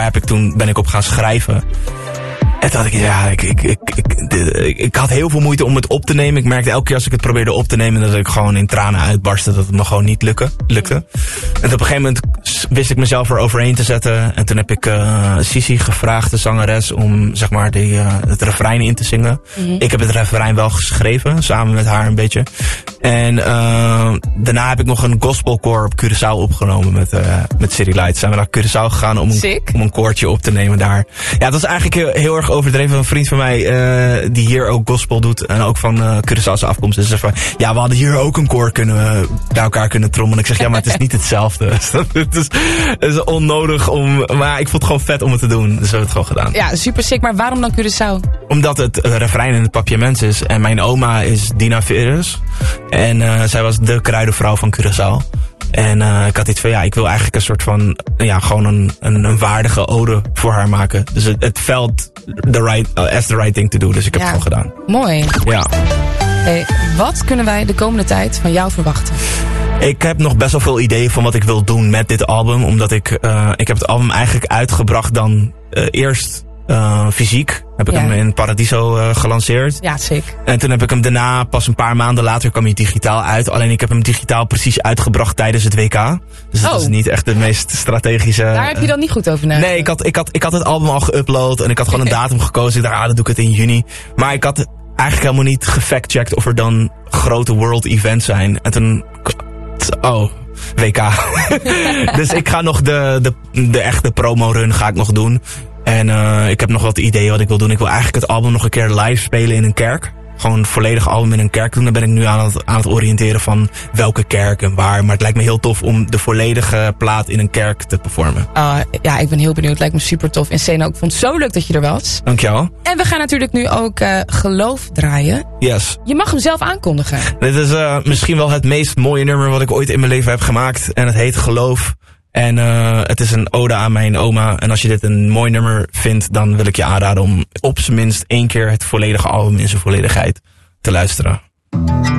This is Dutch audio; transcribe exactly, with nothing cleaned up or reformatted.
heb ik toen, ben ik op gaan schrijven. En toen had ik, ja, ik, ik, ik, ik, ik, ik had heel veel moeite om het op te nemen. Ik merkte elke keer als ik het probeerde op te nemen, dat ik gewoon in tranen uitbarstte, dat het me gewoon niet lukken, lukte. En op een gegeven moment wist ik mezelf er overheen te zetten. En toen heb ik uh, Sisi gevraagd, de zangeres, om zeg maar die, uh, het refrein in te zingen. Mm-hmm. Ik heb het refrein wel geschreven, samen met haar een beetje. En uh, daarna heb ik nog een gospelkoor op Curaçao opgenomen met, uh, met City Lights. Zijn we naar Curaçao gegaan om een, om een koortje op te nemen daar. Ja, dat was eigenlijk heel, heel erg overdreven. Een vriend van mij uh, die hier ook gospel doet en ook van uh, Curaçaose afkomst. Dus van, ja, we hadden hier ook een koor kunnen uh, bij elkaar kunnen trommelen. Ik zeg, ja, maar het is niet hetzelfde. het, is, het is onnodig om, maar ik vond het gewoon vet om het te doen. Dus we hebben het gewoon gedaan. Ja, super sick. Maar waarom dan Curaçao? Omdat het uh, refrein in het papiaments is. En mijn oma is Dina Veres. En uh, zij was de kruidenvrouw van Curaçao. En uh, ik had iets van, ja, ik wil eigenlijk een soort van, ja, gewoon een, een, een waardige ode voor haar maken. Dus het, het felt the right, uh, as the right thing to do. Dus ik heb ja, het gewoon gedaan. Mooi. Ja. Hey, wat kunnen wij de komende tijd van jou verwachten? Ik heb nog best wel veel ideeën van wat ik wil doen met dit album. Omdat ik, uh, ik heb het album eigenlijk uitgebracht dan uh, eerst uh, fysiek. Heb ik ja. hem in Paradiso uh, gelanceerd. Ja, zeker. En toen heb ik hem daarna, pas een paar maanden later, kwam hij digitaal uit. Alleen ik heb hem digitaal precies uitgebracht tijdens het W K. Dus dat oh. is niet echt de meest strategische... Daar heb je dan niet goed over nagedacht? Nee, ik had, ik, had, ik had het album al geüpload en ik had gewoon een datum gekozen. Ik dacht, ah, dan doe ik het in juni. Maar ik had eigenlijk helemaal niet gefactcheckt of er dan grote world events zijn. En toen... Oh... W K. Dus ik ga nog de, de, de echte promo run ga ik nog doen. En uh, ik heb nog wat ideeën wat ik wil doen. Ik wil eigenlijk het album nog een keer live spelen in een kerk. Gewoon een volledig album in een kerk doen. Dan ben ik nu aan het, aan het oriënteren van welke kerk en waar. Maar het lijkt me heel tof om de volledige plaat in een kerk te performen. Uh, ja, ik ben heel benieuwd. Het lijkt me super tof. En Sena, ik vond het zo leuk dat je er was. Dankjewel. En we gaan natuurlijk nu ook uh, Geloof draaien. Yes. Je mag hem zelf aankondigen. Dit is uh, misschien wel het meest mooie nummer wat ik ooit in mijn leven heb gemaakt. En het heet Geloof. En uh, het is een ode aan mijn oma. En als je dit een mooi nummer vindt, dan wil ik je aanraden om op zijn minst één keer het volledige album in zijn volledigheid te luisteren.